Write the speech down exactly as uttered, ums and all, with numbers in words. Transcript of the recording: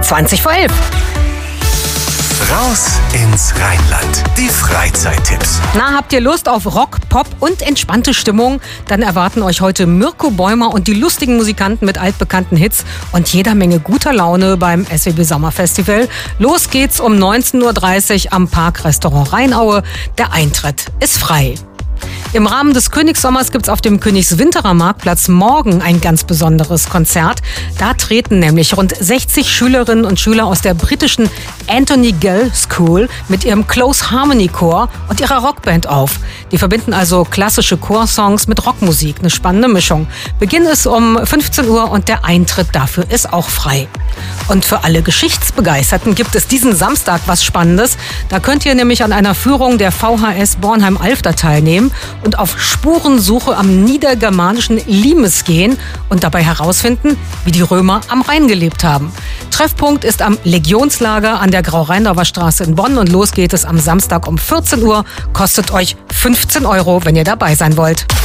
zwanzig vor elf. Raus ins Rheinland. Die Freizeittipps. Na, habt ihr Lust auf Rock, Pop und entspannte Stimmung? Dann erwarten euch heute Mirko Bäumer und die lustigen Musikanten mit altbekannten Hits und jeder Menge guter Laune beim S W B Sommerfestival. Los geht's um neunzehn Uhr dreißig am Parkrestaurant Rheinaue. Der Eintritt ist frei. Im Rahmen des Königssommers gibt's auf dem Königswinterer Marktplatz morgen ein ganz besonderes Konzert. Da treten nämlich rund sechzig Schülerinnen und Schüler aus der britischen Anthony Gill School mit ihrem Close Harmony Chor und ihrer Rockband auf. Die verbinden also klassische Chorsongs mit Rockmusik. Eine spannende Mischung. Beginn ist um fünfzehn Uhr und der Eintritt dafür ist auch frei. Und für alle Geschichtsbegeisterten gibt es diesen Samstag was Spannendes. Da könnt ihr nämlich an einer Führung der V H S Bornheim-Alfter teilnehmen und auf Spurensuche am niedergermanischen Limes gehen und dabei herausfinden, wie die Römer am Rhein gelebt haben. Treffpunkt ist am Legionslager an der Grau-Rheindorfer Straße in Bonn und los geht es am Samstag um vierzehn Uhr. Kostet euch fünfzehn Euro, wenn ihr dabei sein wollt.